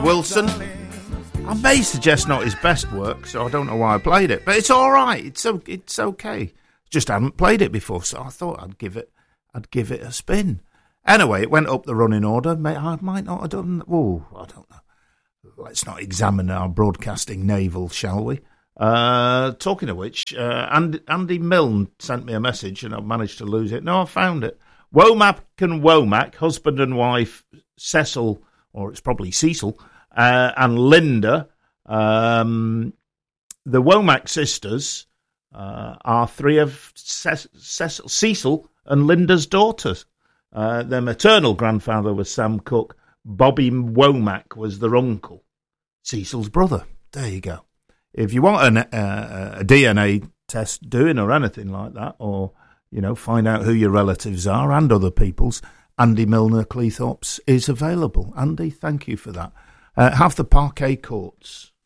Wilson. I may suggest not his best work, so I don't know why I played it, but it's all right. It's okay. Just haven't played it before, so I thought I'd give it a spin. Anyway, it went up the running order. I might not have done. Oh, I don't know. Let's not examine our broadcasting navel, shall we? Talking of which, Andy Milne sent me a message, and I've managed to lose it. No, I found it. Womack and Womack, husband and wife, Cecil, or it's probably Cecil, and Linda, the Womack sisters are three of Cecil and Linda's daughters. Their maternal grandfather was Sam Cooke. Bobby Womack was their uncle, Cecil's brother. There you go. If you want a DNA test doing or anything like that, or find out who your relatives are and other people's, Andy Milner Cleethorpes is available. Andy, thank you for that. Have the parquet courts